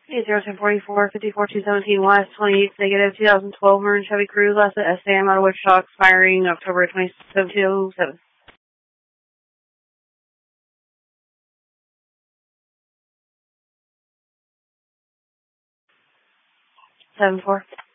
80244 54217 West 28 negative 2012 Marin Chevy Cruze last at SAM out of Wichita expiring October 27, 2007. 7-4.